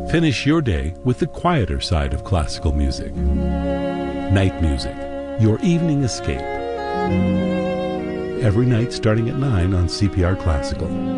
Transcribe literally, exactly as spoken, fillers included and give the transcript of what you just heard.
Finish your day with the quieter side of classical music. Night Music, your evening escape. Every night starting at nine on C P R Classical.